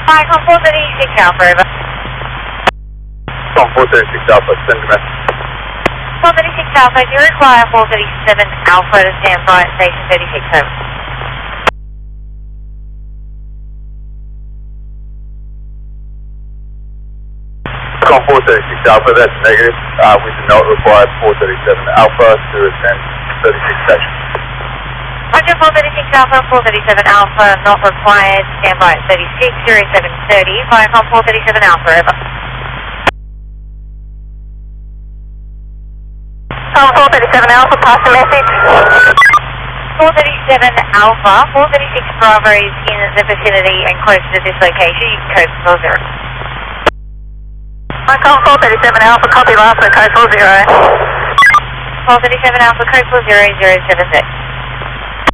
Icon 436 Alpha, over. Icon 436 Alpha, send a message. 436 Alpha, do you require 437 Alpha to stand by at station 36, over? Icon 436 Alpha, that's negative. We do not require 437 Alpha to attend 36 station. Roger, 436 Alpha, 437 Alpha, not required, stand by at 36, 0730, Viacom 437 Alpha, over. Icon 437 Alpha, pass the message. 437 Alpha, 436 Bravo is in the vicinity and close to this location, you can code 40. Icon 437 Alpha, copy last, code 40. 437 Alpha, code 40, 076.